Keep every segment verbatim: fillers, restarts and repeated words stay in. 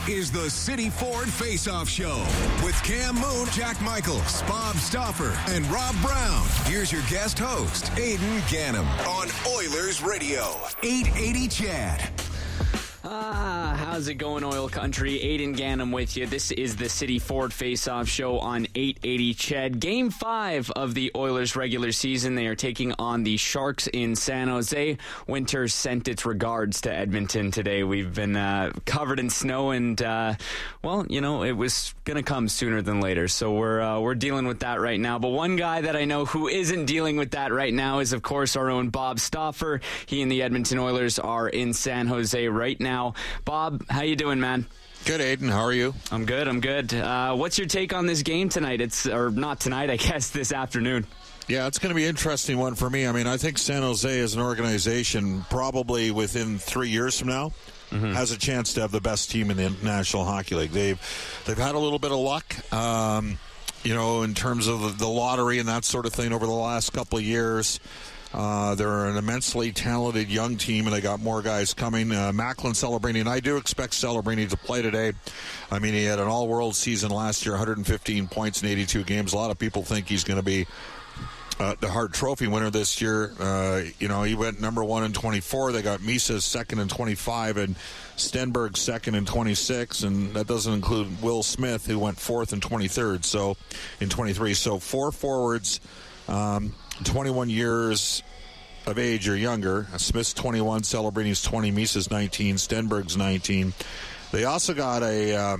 is the City Ford Face-Off Show with Cam Moon, Jack Michaels, Bob Stauffer, and Rob Brown. Here's your guest host, Aidan Gannam, on Oilers Radio, eight eighty C H A D. Ah, how's it going, Oil Country? Aidan Gannam with you. This is the City Ford Face-Off Show on eight eighty C H A D. Game five of the Oilers regular season. They are taking on the Sharks in San Jose. Winter sent its regards to Edmonton today. We've been uh, covered in snow, and uh, well, you know, it was going to come sooner than later. So we're uh, we're dealing with that right now. But one guy that I know who isn't dealing with that right now is, of course, our own Bob Stauffer. He and the Edmonton Oilers are in San Jose right now. Bob, how you doing, man? Good, Aidan. How are you? I'm good. I'm good. Uh, what's your take on this game tonight? It's or not tonight, I guess, this afternoon. Yeah, it's going to be an interesting one for me. I mean, I think San Jose as an organization, probably within three years from now, mm-hmm. has a chance to have the best team in the National Hockey League. They've they've had a little bit of luck, um, you know, in terms of the lottery and that sort of thing over the last couple of years. Uh, they're an immensely talented young team, and they got more guys coming. Uh, Macklin Celebrini, and I do expect Celebrini to play today. I mean, he had an all-world season last year, one hundred fifteen points in eighty-two games. A lot of people think he's going to be uh, the Hart Trophy winner this year. Uh, you know, he went number one in twenty-four. They got Misa second in twenty-five, and Stenberg second in twenty-six, and that doesn't include Will Smith, who went fourth in twenty-third, so in twenty-three. So four forwards. Um, twenty-one years of age or younger. Smith's twenty-one, Celebrini's twenty, Misa's nineteen, Stenberg's nineteen. They also got a uh,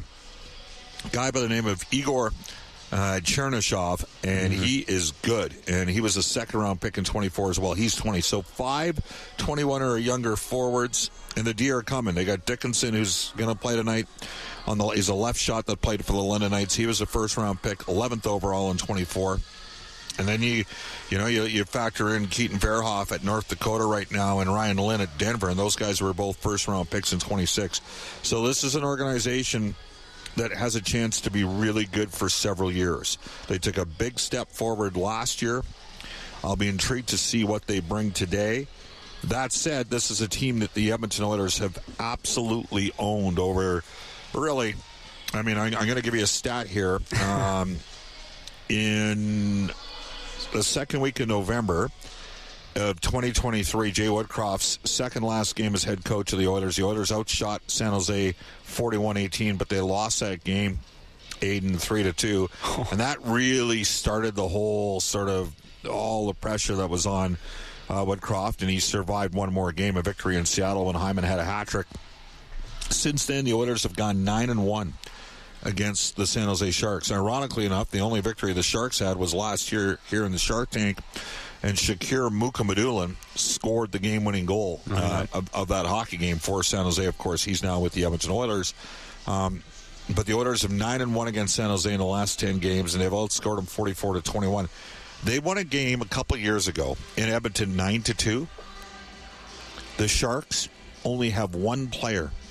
guy by the name of Igor uh, Chernyshov, and mm-hmm. he is good. And he was a second-round pick in twenty-four as well. He's twenty. So five twenty-one or younger forwards, and the D are coming. They got Dickinson, who's going to play tonight. On the He's a left shot that played for the London Knights. He was a first-round pick, eleventh overall in twenty-four. And then you, you know, you, you factor in Keaton Verhoff at North Dakota right now and Ryan Lynn at Denver, and those guys were both first-round picks in twenty-six. So this is an organization that has a chance to be really good for several years. They took a big step forward last year. I'll be intrigued to see what they bring today. That said, this is a team that the Edmonton Oilers have absolutely owned over, really, I mean, I'm, I'm going to give you a stat here. Um, in the second week of November of twenty twenty-three, Jay Woodcroft's second last game as head coach of the Oilers. The Oilers outshot San Jose forty-one eighteen, but they lost that game Aidan three to two. And that really started the whole sort of all the pressure that was on uh, Woodcroft, and he survived one more game, a victory in Seattle when Hyman had a hat trick. Since then, the Oilers have gone nine and one against the San Jose Sharks. Ironically enough, the only victory the Sharks had was last year here in the Shark Tank, and Shakir Mukhamadullin scored the game-winning goal uh, right. of, of that hockey game for San Jose. Of course, he's now with the Edmonton Oilers. Um, but the Oilers have nine and one against San Jose in the last ten games, and they've outscored them forty-four to twenty-one. They won a game a couple years ago in Edmonton nine to two. The Sharks only have one player